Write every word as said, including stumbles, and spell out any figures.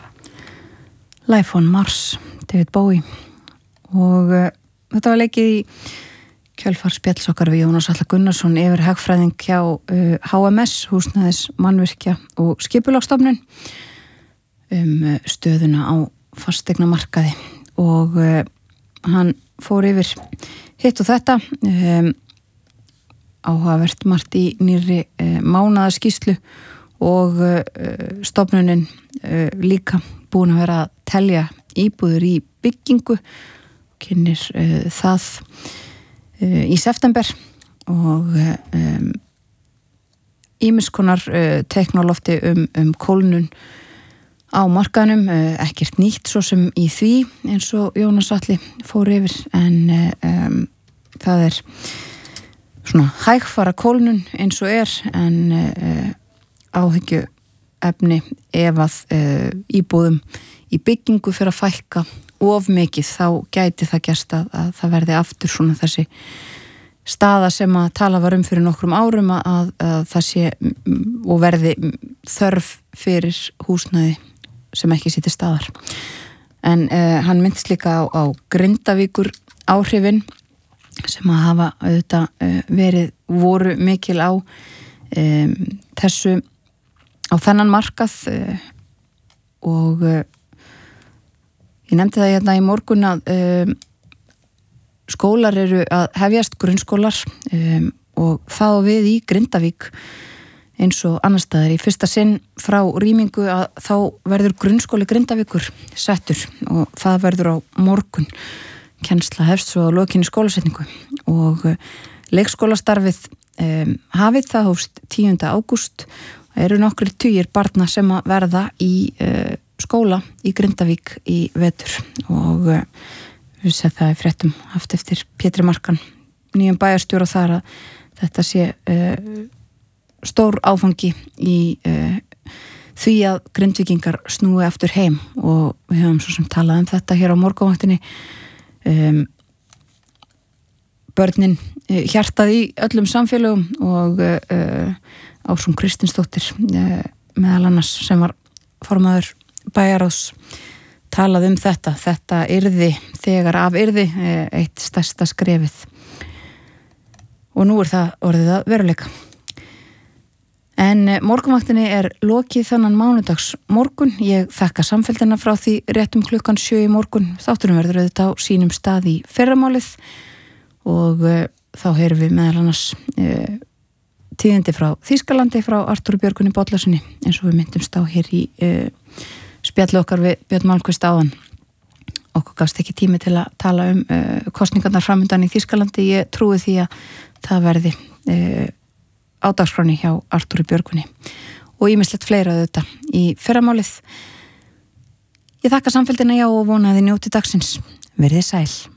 Life on Mars, David Bowie og uh, þetta var leikið í kjölfar spjalls okkar við Jónas Atla Gunnarsson yfir hagfræðing hjá uh, H M S, húsnæðis mannvirkja og skipulagsstofnun um uh, stöðuna á fasteignamarkaði og uh, hann fór yfir hitt og þetta um, áhugavert margt í nýrri uh, mánaðarskýrslu og uh, stofnunin uh, líka búin að vera að telja íbúður í byggingu kynnir uh, það uh, í september og um, ýmiskonar uh, teknolofti um, um kólnun á markaðnum, uh, ekkert nýtt svo sem í því eins og Jónas Atli fór yfir en uh, um, það er svona hægfara kólnun eins og er en uh, áhyggju efni ef að uh, íbúðum í byggingu fyrir að fækka of mikið þá gæti það gerst að, að það verði aftur svona þessi staða sem að tala var um fyrir nokkrum árum að, að, að það sé og verði þörf fyrir húsnæði sem ekki sé til staðar. En uh, hann myndist líka á, á Grindavíkur áhrifin sem að hafa auðvitað uh, verið voru mikil á um, þessu á þennan markað uh, og uh, ég nefndi það hérna í morgun að um, skólar eru að hefjast grunnskólar um, og það og við í Grindavík eins og annar staðar í fyrsta sinn frá rýmingu að þá verður grunnskóli Grindavíkur settur og það verður á morgun kennsla hefst svo að lokinni skólasetningu og uh, leikskólastarfið um, hafið það hófst tíunda ágúst og eru nokkri tugir barna sem að verða í uh, skóla í Grindavík í vetur og uh, við séum það í fréttum haft eftir Pétri Markan nýjum bæjarstjóra þar að þetta sé uh, stór áfangi í uh, því að Grindvíkingar snúi aftur heim og við höfum svo sem talað um þetta hér á morgunvaktinni um, börnin uh, hjartað í öllum samfélögum og uh, Ásrún Kristinsdóttir uh, meðal annars sem var formaður bæjaráðs talað um þetta þetta yrði þegar af yrði uh, eitt stærsta skrefið og nú er það orðið að veruleika. En morgunvaktinni er lokið þannan mánudags morgun. Ég þakka samfélgina frá því réttum klukkan sjö í morgun. Þátturum verður auðvitað á sínum stað í fyrramálið og uh, þá heyrum við meðal annars uh, tíðindi frá Þýskalandi frá Artúri Björgvini Bollasinni eins og við myndumst á hér í uh, spjalli okkar við Björn Malmquist áðan. Okkur gafst ekki tími til að tala um uh, kosningarnar framundan í Þýskalandi. Ég trúi því að það verði uh, á dagskráni hjá Artúri Björgvini og ýmislegt fleira þetta í fyrramálið. Ég þakka samfélgina já og vona að þið njóti dagsins. Verið sæl.